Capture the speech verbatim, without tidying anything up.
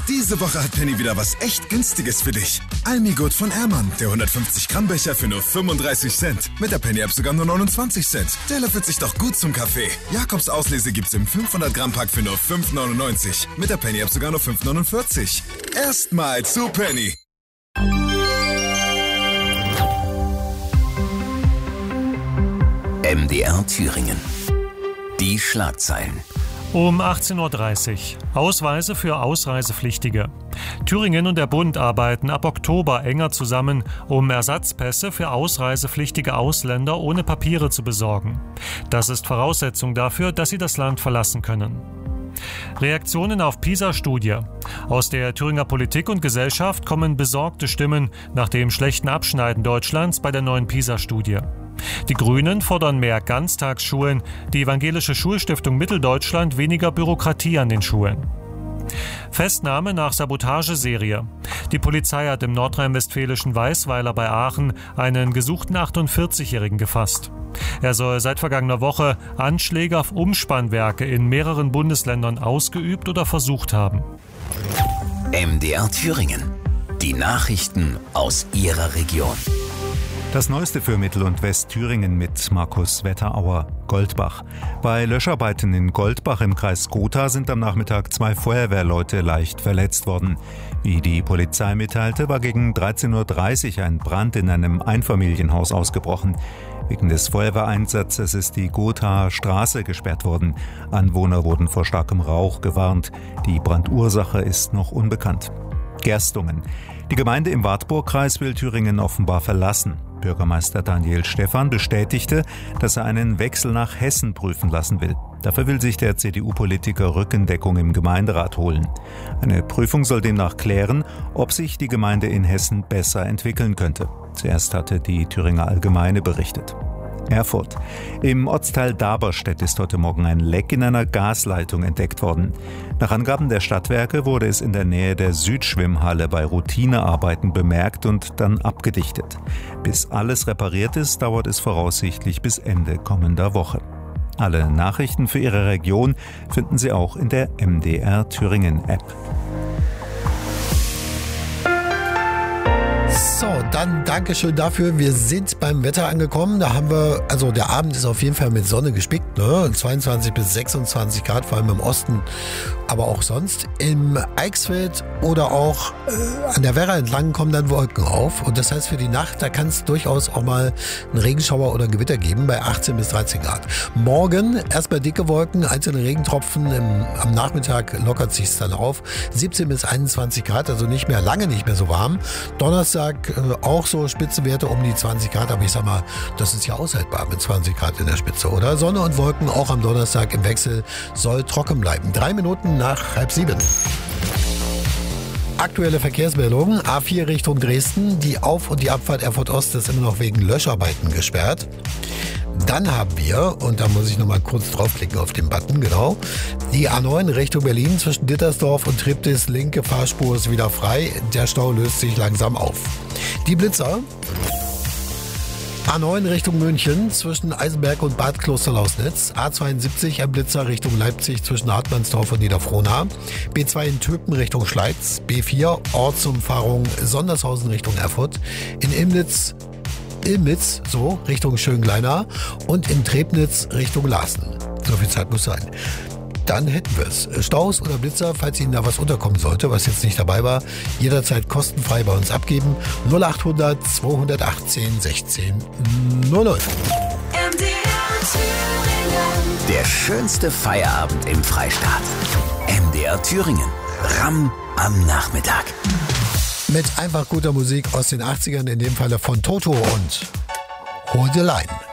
Diese Woche hat Penny wieder was echt Günstiges für dich. Almigurt von Ehrmann, der hundertfünfzig Gramm Becher für nur fünfunddreißig Cent. Mit der Penny-App sogar nur neunundzwanzig Cent. Der löffelt sich doch gut zum Kaffee. Jakobs Auslese gibt's im fünfhundert Gramm Pack für nur fünf neunundneunzig. Mit der Penny-App sogar nur fünf neunundvierzig. Erstmal zu Penny. M D R Thüringen. Die Schlagzeilen. Um achtzehn Uhr dreißig. Ausweise für Ausreisepflichtige. Thüringen und der Bund arbeiten ab Oktober enger zusammen, um Ersatzpässe für ausreisepflichtige Ausländer ohne Papiere zu besorgen. Das ist Voraussetzung dafür, dass sie das Land verlassen können. Reaktionen auf PISA-Studie. Aus der Thüringer Politik und Gesellschaft kommen besorgte Stimmen nach dem schlechten Abschneiden Deutschlands bei der neuen PISA-Studie. Die Grünen fordern mehr Ganztagsschulen, die Evangelische Schulstiftung Mitteldeutschland weniger Bürokratie an den Schulen. Festnahme nach Sabotageserie. Die Polizei hat im nordrhein-westfälischen Weißweiler bei Aachen einen gesuchten achtundvierzigjährigen gefasst. Er soll seit vergangener Woche Anschläge auf Umspannwerke in mehreren Bundesländern ausgeübt oder versucht haben. M D R Thüringen. Die Nachrichten aus Ihrer Region. Das Neueste für Mittel- und Westthüringen mit Markus Wetterauer. Goldbach. Bei Löscharbeiten in Goldbach im Kreis Gotha sind am Nachmittag zwei Feuerwehrleute leicht verletzt worden. Wie die Polizei mitteilte, war gegen dreizehn Uhr dreißig ein Brand in einem Einfamilienhaus ausgebrochen. Wegen des Feuerwehreinsatzes ist die Gothaer Straße gesperrt worden. Anwohner wurden vor starkem Rauch gewarnt. Die Brandursache ist noch unbekannt. Gerstungen. Die Gemeinde im Wartburgkreis will Thüringen offenbar verlassen. Bürgermeister Daniel Stephan bestätigte, dass er einen Wechsel nach Hessen prüfen lassen will. Dafür will sich der C D U-Politiker Rückendeckung im Gemeinderat holen. Eine Prüfung soll demnach klären, ob sich die Gemeinde in Hessen besser entwickeln könnte. Zuerst hatte die Thüringer Allgemeine berichtet. Erfurt. Im Ortsteil Daberstedt ist heute Morgen ein Leck in einer Gasleitung entdeckt worden. Nach Angaben der Stadtwerke wurde es in der Nähe der Südschwimmhalle bei Routinearbeiten bemerkt und dann abgedichtet. Bis alles repariert ist, dauert es voraussichtlich bis Ende kommender Woche. Alle Nachrichten für Ihre Region finden Sie auch in der M D R Thüringen App. So, dann Dankeschön dafür. Wir sind beim Wetter angekommen. Da haben wir, also der Abend ist auf jeden Fall mit Sonne gespickt, ne? zweiundzwanzig bis sechsundzwanzig Grad, vor allem im Osten, aber auch sonst. Im Eichsfeld oder auch äh, an der Werra entlang kommen dann Wolken auf. Und das heißt, für die Nacht, da kann es durchaus auch mal einen Regenschauer oder ein Gewitter geben bei achtzehn bis dreizehn Grad. Morgen erstmal dicke Wolken, einzelne Regentropfen. Im, am Nachmittag lockert sich es dann auf. siebzehn bis einundzwanzig Grad, also nicht mehr, lange nicht mehr so warm. Donnerstag äh, auch so Spitzenwerte um die zwanzig Grad, aber ich sag mal, das ist ja aushaltbar mit zwanzig Grad in der Spitze, oder? Sonne und Wolken auch am Donnerstag im Wechsel, soll trocken bleiben. Drei Minuten nach halb sieben. Aktuelle Verkehrsmeldungen. A vier Richtung Dresden. Die Auf- und die Abfahrt Erfurt Ost ist immer noch wegen Löscharbeiten gesperrt. Dann haben wir, und da muss ich noch mal kurz draufklicken auf den Button, genau, die A neun Richtung Berlin zwischen Dittersdorf und Triptis. Linke Fahrspur ist wieder frei. Der Stau löst sich langsam auf. Die Blitzer. A neun Richtung München zwischen Eisenberg und Bad Klosterlausnitz. A zweiundsiebzig ein Blitzer Richtung Leipzig zwischen Hartmannsdorf und Niederfrohnau. B zwei in Töpen Richtung Schleiz. B vier Ortsumfahrung Sondershausen Richtung Erfurt. In Ilmnitz, Ilmitz, so Richtung Schöngleiner. Und in Trebnitz Richtung Larsen. So viel Zeit muss sein. Dann hätten wir es. Staus oder Blitzer, falls Ihnen da was unterkommen sollte, was jetzt nicht dabei war, jederzeit kostenfrei bei uns abgeben. null achthundert zweihundertachtzehn sechzehn null null. M D R Thüringen. Der schönste Feierabend im Freistaat. M D R Thüringen. Ramm am Nachmittag. Mit einfach guter Musik aus den achtzigern, in dem Falle von Toto und Hold the Line.